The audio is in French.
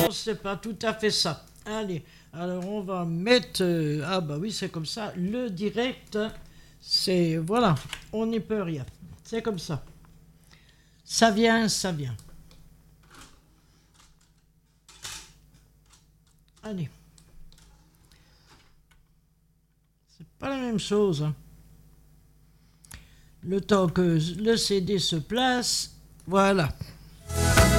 non, c'est pas tout à fait ça. Allez, alors on va mettre... ah bah oui, c'est comme ça. Le direct, c'est... Voilà, on n'y peut rien. C'est comme ça. Ça vient, ça vient. Allez. C'est pas la même chose, hein. Le temps que le CD se place, voilà.